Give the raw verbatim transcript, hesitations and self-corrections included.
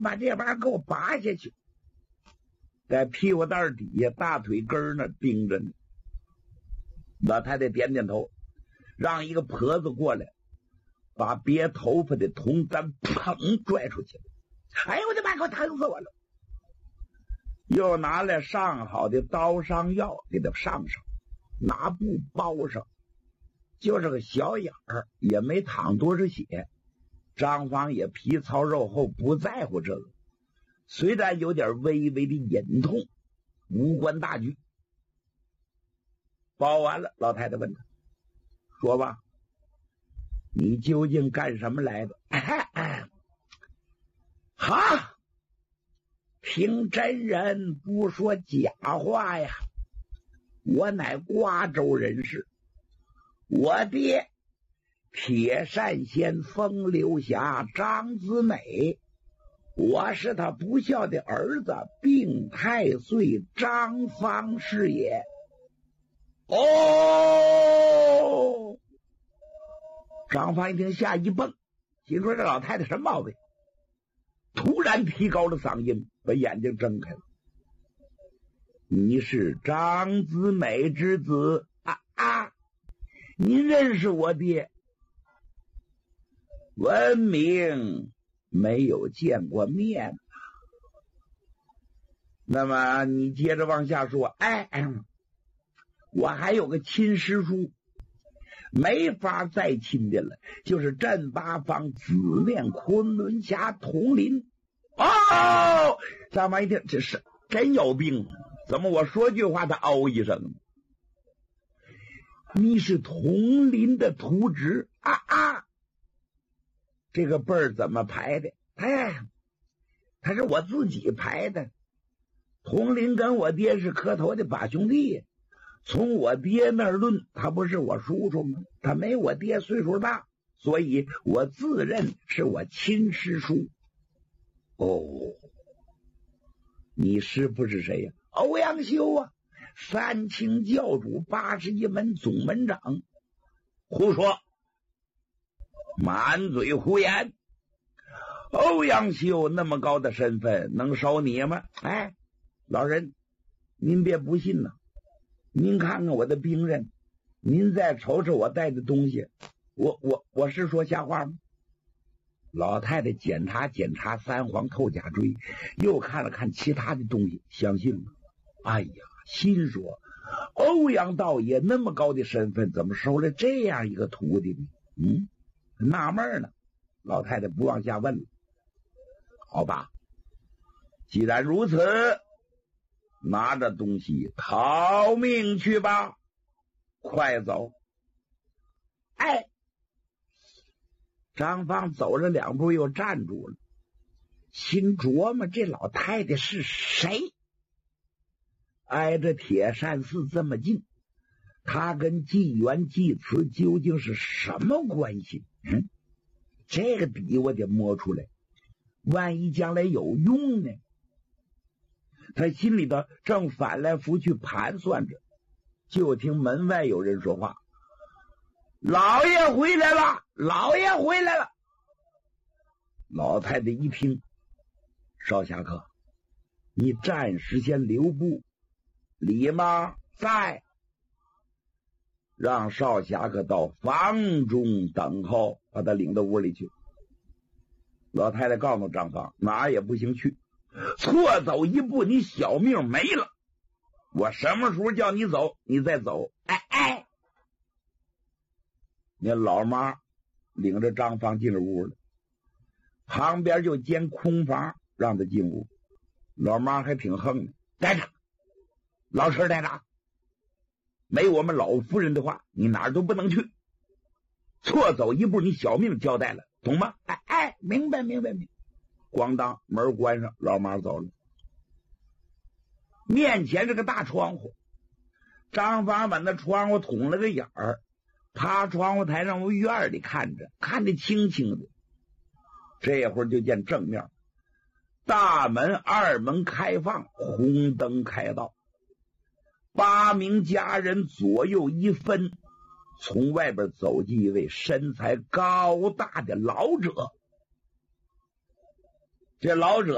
把这玩意儿给我拔下去，在屁股蛋底下大腿根那盯着呢。老太太点点头，让一个婆子过来，把别头发的铜簪砰拽出去了。哎呦我的妈，给我疼死我了！又拿来上好的刀伤药给他上上，拿布包上，就是个小眼儿，也没淌多少血。张芳也皮糙肉厚，不在乎这个，虽然有点微微的隐痛，无关大局。包完了，老太太问他说吧，你究竟干什么来的？好，听真人不说假话呀，我乃瓜州人士，我爹铁扇县风流侠张子美，我是他不孝的儿子，并太岁张方是也。哦，张方一听吓一蹦，心说这老太太什么毛病，突然提高了嗓音，把眼睛睁开了。你是张子美之子啊啊！你认识我爹？文明没有见过面。那么你接着往下说。哎，我还有个亲师叔，没法再亲的了，就是镇八方紫面昆仑侠佟林。哦，张凡一听，这是真有病，怎么我说句话他嗷一声？你是佟林的徒侄啊啊！这个辈儿怎么排的？哎，他是我自己排的。佟林跟我爹是磕头的把兄弟，从我爹那儿论，他不是我叔叔吗？他没我爹岁数大，所以我自认是我亲师叔。哦，你师父是谁呀？欧阳修啊，三清教主，八十一门总门长。胡说，满嘴胡言！欧阳修那么高的身份，能收你吗？哎，老人，您别不信呐，您看看我的兵刃，您再瞅瞅我带的东西，我我我是说瞎话吗？老太太检查检查三皇透甲锥，又看了看其他的东西，相信了。哎呀，心说欧阳道爷那么高的身份，怎么收了这样一个徒弟呢？嗯，纳闷呢。老太太不往下问了。好吧，既然如此，拿着东西逃命去吧，快走！哎，张芳走了两步又站住了，心琢磨这老太太是谁？挨着铁扇寺这么近，她跟纪元、纪慈究竟是什么关系？嗯，这个底我得摸出来，万一将来有用呢？他心里头正翻来覆去盘算着，就听门外有人说话：“老爷回来了，老爷回来了。”老太太一听，少侠客，你暂时先留步，李妈在，让少侠客到房中等候，把他领到屋里去。老太太告诉张芳，哪也不行去，错走一步你小命没了，我什么时候叫你走你再走。哎哎，那老妈领着张芳进了屋了，旁边就间空房让他进屋。老妈还挺横的，待着，老实待着，没我们老夫人的话你哪儿都不能去，错走一步你小命交代了，懂吗？哎哎，明白明白明白。咣当，门关上，老妈走了。面前是个大窗户，张芳把那窗户捅了个眼儿，趴窗户台上往院里看着，看得清清的。这会儿就见正面大门二门开放，红灯开道，八名家人左右一分，从外边走进一位身材高大的老者。这老者